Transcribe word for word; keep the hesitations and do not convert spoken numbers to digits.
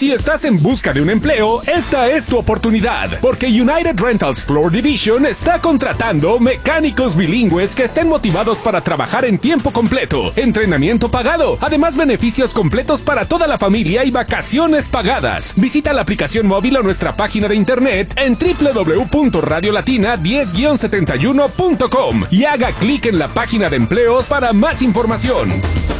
Si estás en busca de un empleo, esta es tu oportunidad, porque United Rentals Floor Division está contratando mecánicos bilingües que estén motivados para trabajar en tiempo completo, entrenamiento pagado, además beneficios completos para toda la familia y vacaciones pagadas. Visita la aplicación móvil o nuestra página de internet en doble u doble u doble u punto radio latina diez guion setenta y uno punto com y haga clic en la página de empleos para más información.